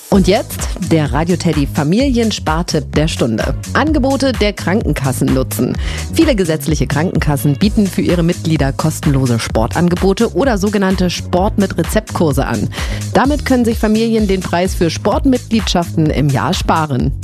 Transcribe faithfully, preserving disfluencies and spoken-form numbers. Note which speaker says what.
Speaker 1: Und jetzt der Radio-Teddy Familienspartipp der Stunde. Angebote der Krankenkassen nutzen. Viele gesetzliche Krankenkassen bieten für ihre Mitglieder kostenlose Sportangebote oder sogenannte Sport mit Rezeptkurse an. Damit können sich Familien den Preis für Sportmitgliedschaften im Jahr sparen.